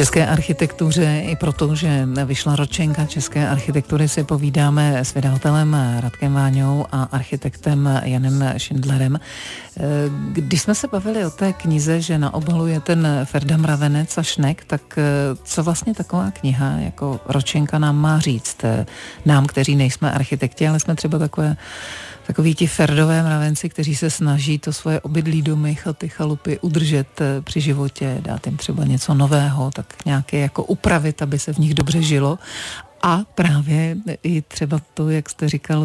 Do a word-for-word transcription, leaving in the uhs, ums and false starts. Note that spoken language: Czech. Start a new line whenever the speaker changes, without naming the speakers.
české architektuře i proto, že vyšla ročenka české architektury, si povídáme s vydavatelem Radkem Váňou a architektem Janem Šindlerem. Když jsme se bavili o té knize, že na obalu je ten Ferda Mravenec a Šnek, tak co vlastně taková kniha jako ročenka nám má říct? Nám, kteří nejsme architekti, ale jsme třeba takové Takoví ti Ferdové mravenci, kteří se snaží to svoje obydlí domy, chaty, chalupy udržet při životě, dát jim třeba něco nového, tak nějaké jako upravit, aby se v nich dobře žilo. A právě i třeba to, jak jste říkal,